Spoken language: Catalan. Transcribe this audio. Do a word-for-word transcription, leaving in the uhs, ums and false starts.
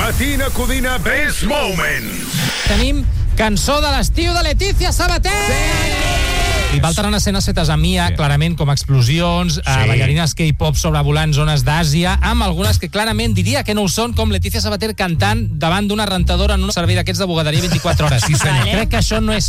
Matina Codina Best Moments. Tenim cançó de l'estiu de Letícia Sabater! Sí! I faltaran escenes fetes a Mia, sí. clarament com explosions, sí. uh, ballarines K-pop sobrevolant zones d'Àsia, amb algunes que clarament diria que no ho són, com Letícia Sabater cantant davant d'una rentadora en un servei d'aquests de bugaderia vint-i-quatre hores. Sí, senyor. Crec que això no és